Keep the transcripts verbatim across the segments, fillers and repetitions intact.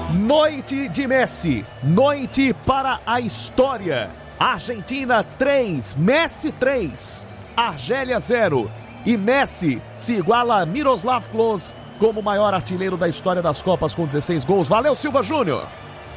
Noite de Messi, noite para a história. Argentina três, Messi três, Argélia zero. E Messi se iguala a Miroslav Klose como o maior artilheiro da história das Copas com dezesseis gols. Valeu, Silva Júnior.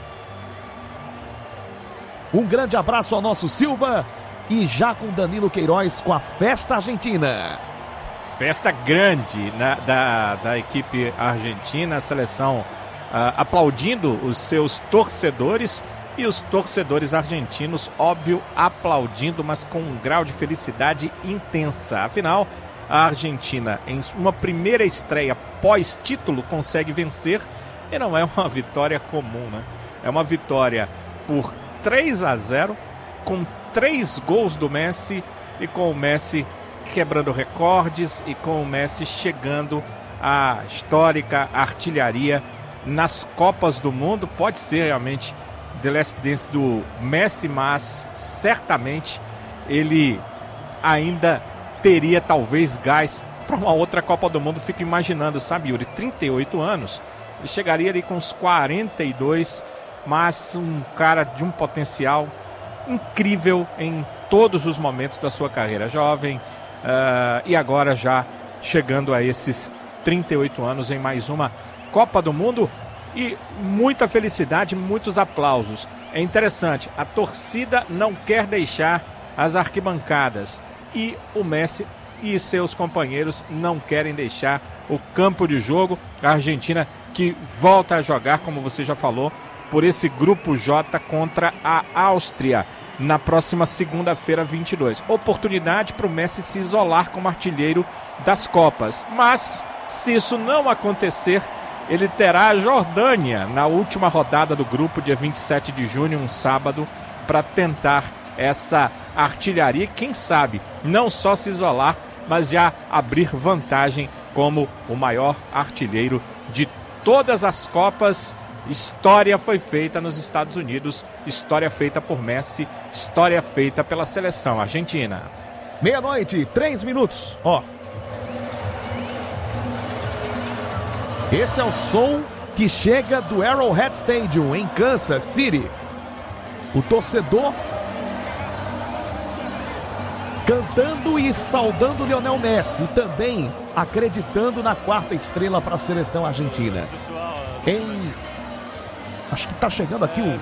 Um grande abraço ao nosso Silva e já com Danilo Queiroz com a festa argentina. Festa grande na, da, da equipe argentina, a seleção uh, aplaudindo os seus torcedores e os torcedores argentinos, óbvio, aplaudindo, mas com um grau de felicidade intensa. Afinal, a Argentina, em uma primeira estreia pós-título, consegue vencer e não é uma vitória comum, né? É uma vitória por três a zero, com três gols do Messi e com o Messi quebrando recordes e com o Messi chegando à histórica artilharia nas Copas do Mundo. Pode ser realmente The Last Dance do Messi, mas certamente ele ainda teria talvez gás para uma outra Copa do Mundo. Fico imaginando, sabe, Yuri, trinta e oito anos, ele chegaria ali com uns quarenta e dois, mas um cara de um potencial incrível em todos os momentos da sua carreira jovem. Uh, e agora já chegando a esses trinta e oito anos em mais uma Copa do Mundo e muita felicidade, muitos aplausos. É interessante, a torcida não quer deixar as arquibancadas e o Messi e seus companheiros não querem deixar o campo de jogo. A Argentina que volta a jogar, como você já falou, por esse grupo J contra a Áustria na próxima segunda-feira, vinte e dois. Oportunidade para o Messi se isolar como artilheiro das Copas. Mas, se isso não acontecer, ele terá a Jordânia na última rodada do grupo, dia vinte e sete de junho, um sábado, para tentar essa artilharia. Quem sabe, não só se isolar, mas já abrir vantagem como o maior artilheiro de todas as Copas. História foi feita nos Estados Unidos, história feita por Messi, história feita pela seleção argentina. Meia-noite, três minutos, ó. Esse é o som que chega do Arrowhead Stadium, em Kansas City. O torcedor cantando e saudando Lionel Messi, e também acreditando na quarta estrela para a seleção argentina. Em Acho que tá chegando aqui o...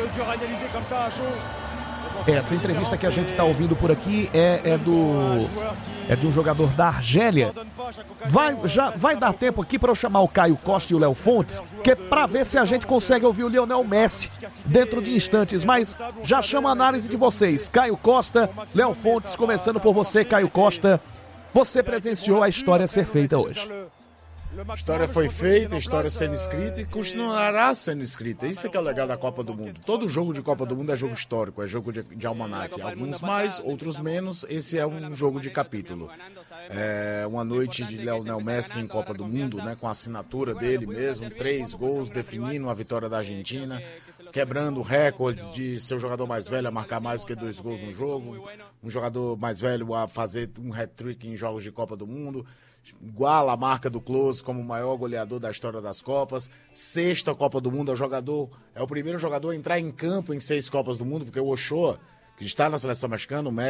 Essa entrevista que a gente tá ouvindo por aqui é, é do... É de um jogador da Argélia. Vai, já, vai dar tempo aqui para eu chamar o Caio Costa e o Léo Fontes, que é para ver se a gente consegue ouvir o Lionel Messi dentro de instantes. Mas já chamo a análise de vocês. Caio Costa, Léo Fontes, começando por você, Caio Costa. Você presenciou a história ser feita hoje. A história foi feita, a história sendo escrita e continuará sendo escrita. Isso é que é o legal da Copa do Mundo. Todo jogo de Copa do Mundo é jogo histórico, é jogo de, de almanaque. Alguns mais, outros menos. Esse é um jogo de capítulo. É uma noite de Lionel Messi em Copa do Mundo, né, com a assinatura dele mesmo, três gols definindo a vitória da Argentina, quebrando recordes de ser o jogador mais velho a marcar mais do que dois gols no jogo, um jogador mais velho a fazer um hat-trick em jogos de Copa do Mundo. Iguala a marca do Klose como o maior goleador da história das Copas. Sexta Copa do Mundo, é o jogador, é o primeiro jogador a entrar em campo em seis Copas do Mundo, porque o Ochoa, que está na seleção mexicana, o México